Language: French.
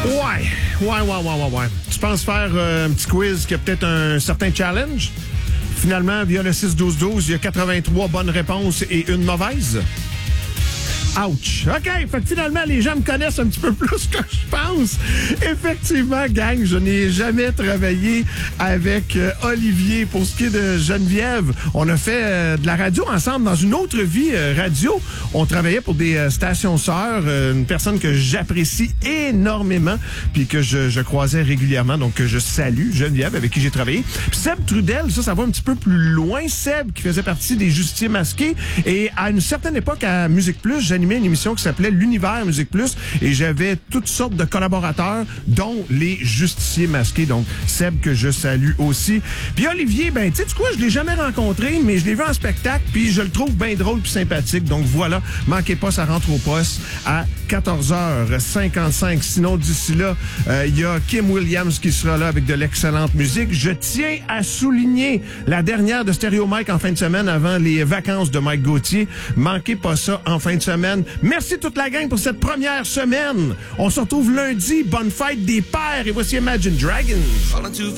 Ouais. Tu penses faire un petit quiz qui a peut-être un certain challenge? Finalement, via le 6-12-12, il y a 83 bonnes réponses et une mauvaise. Ouch. OK, fait que finalement, les gens me connaissent un petit peu plus que je pense. Effectivement, gang, je n'ai jamais travaillé avec Olivier. Pour ce qui est de Geneviève, on a fait de la radio ensemble dans une autre vie radio. On travaillait pour des stations sœurs, une personne que j'apprécie énormément puis que je croisais régulièrement, donc que je salue, Geneviève, avec qui j'ai travaillé. Puis Seb Trudel, ça va un petit peu plus loin. Seb, qui faisait partie des Justiciers masqués. Et à une certaine époque, à Musique Plus, j'animais une émission qui s'appelait l'Univers Musique Plus et j'avais toutes sortes de collaborateurs, dont les Justiciers masqués. Donc, Seb, que je salue aussi. Puis Olivier, ben, tu sais quoi, je l'ai jamais rencontré, mais je l'ai vu en spectacle, puis je le trouve bien drôle puis sympathique. Donc voilà, manquez pas, ça rentre au poste à 14h55. Sinon, d'ici là, il y a Kim Williams qui sera là avec de l'excellente musique. Je tiens à souligner la dernière de Stéréo Mike en fin de semaine avant les vacances de Mike Gauthier. Manquez pas ça en fin de semaine. Merci toute la gang pour cette première semaine. On se retrouve lundi. Bonne fête des pères et voici Imagine Dragons.